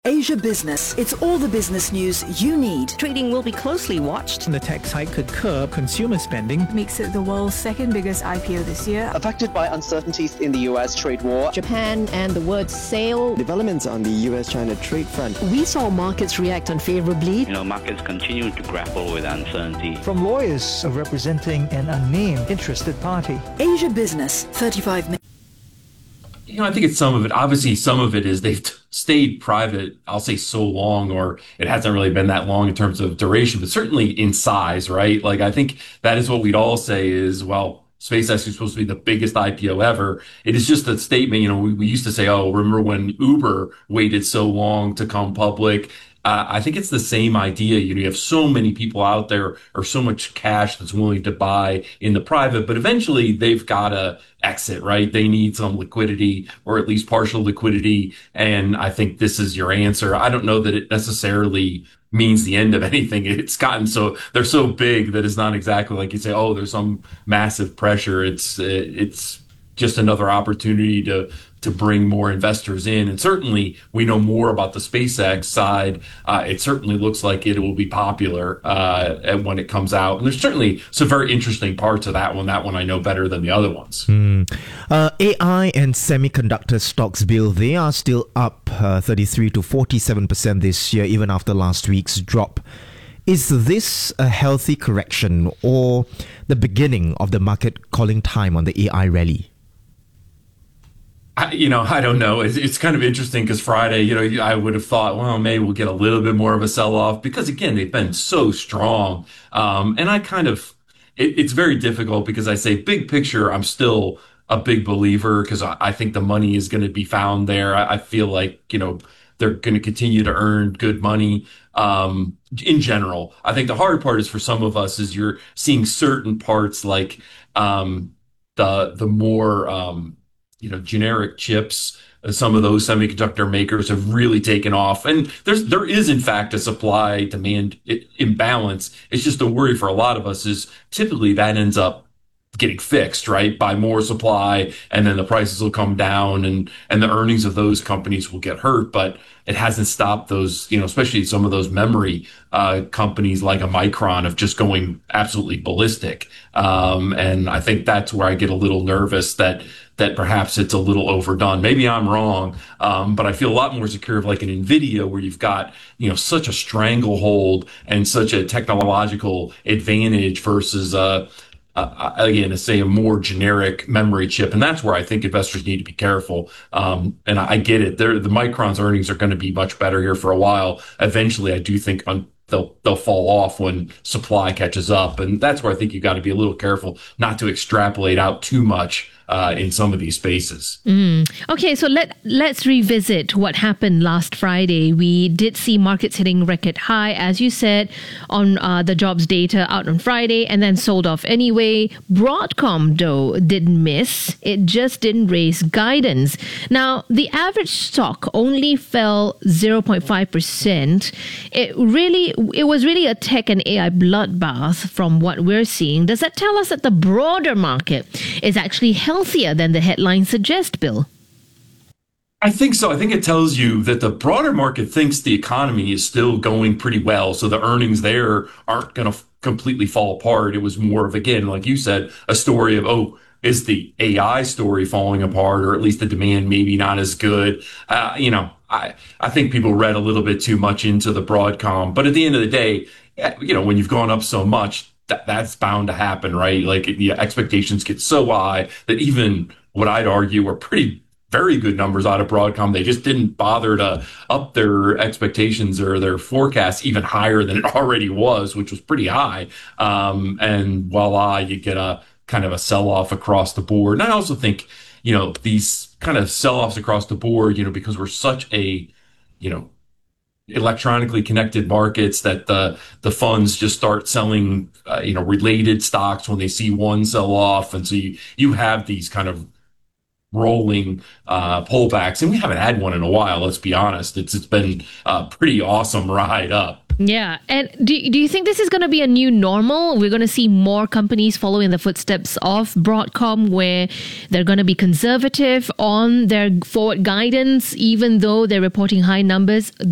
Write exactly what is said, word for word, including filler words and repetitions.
Asia Business. It's all the business news you need. Trading will be closely watched. The tax hike could curb consumer spending. Makes it the world's second biggest I P O this year. Affected by uncertainties in the U S trade war. Japan and the word sale. Developments on the U S China trade front. We saw markets react unfavorably. You know, markets continue to grapple with uncertainty. From lawyers representing an unnamed interested party. Asia Business, thirty-five minutes. You know, I think it's some of it. Obviously, some of it is they've t- stayed private, I'll say so long, or it hasn't really been that long in terms of duration, but certainly in size, right? Like, I think that is what we'd all say is, well, SpaceX is supposed to be the biggest I P O ever. It is just a statement. You know, we, we used to say, oh, remember when Uber waited so long to come public? Uh, I think it's the same idea. You know, you have so many people out there or so much cash that's willing to buy in the private, but eventually they've got to exit, right? They need some liquidity or at least partial liquidity. And I think this is your answer. I don't know that it necessarily means the end of anything. It's gotten so, they're so big that it's not exactly like you say, oh, there's some massive pressure. It's, it's just another opportunity to, to bring more investors in. And certainly we know more about the SpaceX side. Uh, it certainly looks like it will be popular, uh, when it comes out. And there's certainly some very interesting parts of that one. That one I know better than the other ones. Mm. Uh, A I and semiconductor stocks, Bill, they are still up uh, thirty-three to forty-seven percent this year, even after last week's drop. Is this a healthy correction or the beginning of the market calling time on the A I rally? I, you know, I don't know. It's, it's kind of interesting because Friday, you know, I would have thought, well, maybe we'll get a little bit more of a sell-off because, again, they've been so strong. Um, and I kind of, it, it's very difficult because I say big picture, I'm still a big believer because I, I think the money is going to be found there. I, I feel like, you know, they're going to continue to earn good money. Um, in general, I think the hard part is for some of us is you're seeing certain parts like, um, the, the more, um, you know, generic chips, uh, some of those semiconductor makers have really taken off. And there's, there is in fact a supply demand imbalance. It's just a worry for a lot of us is typically that ends up getting fixed, right? By more supply, and then the prices will come down and, and the earnings of those companies will get hurt. But it hasn't stopped those, you know, especially some of those memory, uh, companies like a Micron of just going absolutely ballistic. Um, and I think that's where I get a little nervous that, that perhaps it's a little overdone. Maybe I'm wrong. Um, but I feel a lot more secure of like an NVIDIA where you've got, you know, such a stranglehold and such a technological advantage versus, uh, Uh, again, to say a more generic memory chip. And that's where I think investors need to be careful. Um, and I, I get it. They're, the Micron's earnings are going to be much better here for a while. Eventually, I do think un- they'll, they'll fall off when supply catches up. And that's where I think you got to be a little careful not to extrapolate out too much Uh, in some of these spaces. Mm. Okay, so let, let's revisit what happened last Friday. We did see markets hitting record high, as you said, on uh, the jobs data out on Friday and then sold off anyway. Broadcom, though, didn't miss. It just didn't raise guidance. Now, the average stock only fell zero point five percent. It really, it was really a tech and A I bloodbath from what we're seeing. Does that tell us that the broader market is actually healthier than the headlines suggest, Bill? I think so. I think it tells you that the broader market thinks the economy is still going pretty well. So the earnings there aren't going to f- completely fall apart. It was more of, again, like you said, a story of, oh, is the A I story falling apart, or at least the demand maybe not as good? Uh, you know, I, I think people read a little bit too much into the Broadcom. But at the end of the day, you know, when you've gone up so much, That, that's bound to happen, right? Like the expectations get so high that even what I'd argue were pretty, very good numbers out of Broadcom, they just didn't bother to up their expectations or their forecasts even higher than it already was, which was pretty high. Um, and voila, you get a kind of a sell-off across the board. And I also think, you know, these kind of sell-offs across the board, you know, because we're such a, you know, electronically connected markets that the the funds just start selling uh, you know related stocks when they see one sell off, and so you you have these kind of rolling uh pullbacks, and we haven't had one in a while. Let's be honest, it's it's been a pretty awesome ride up. Yeah. And do, do you think this is going to be a new normal? We're going to see more companies follow in the footsteps of Broadcom, where they're going to be conservative on their forward guidance, even though they're reporting high numbers.